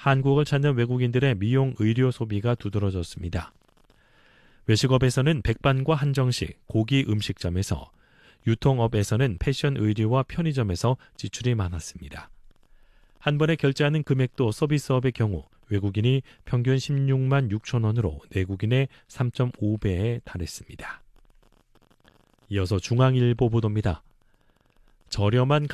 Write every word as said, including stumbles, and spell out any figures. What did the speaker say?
한국을 찾는 외국인들의 미용 의료 소비가 두드러졌습니다. 외식업에서는 백반과 한정식, 고기 음식점에서, 유통업에서는 패션 의류와 편의점에서 지출이 많았습니다. 한 번에 결제하는 금액도 서비스업의 경우 외국인이 평균 십육만 육천 원으로 내국인의 삼 점 오 배에 달했습니다. 이어서 중앙일보 보도입니다. 저렴한